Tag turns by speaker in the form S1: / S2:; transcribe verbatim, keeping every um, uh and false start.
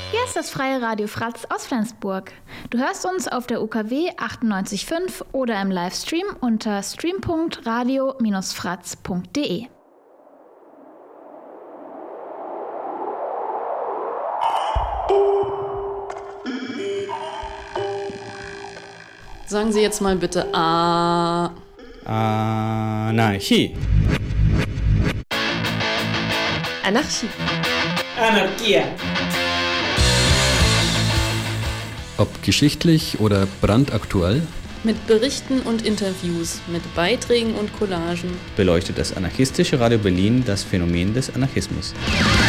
S1: Hier ist das freie Radio Fratz aus Flensburg. Du hörst uns auf der U K W achtundneunzig Komma fünf oder im Livestream unter stream punkt radio Bindestrich fratz punkt de.
S2: Sagen Sie jetzt mal bitte A.
S3: Anarchie.
S2: Anarchie.
S4: Anarchia.
S5: Ob geschichtlich oder brandaktuell,
S2: Mit Berichten und Interviews, mit Beiträgen und Collagen
S3: beleuchtet das anarchistische Radio Berlin das Phänomen des Anarchismus.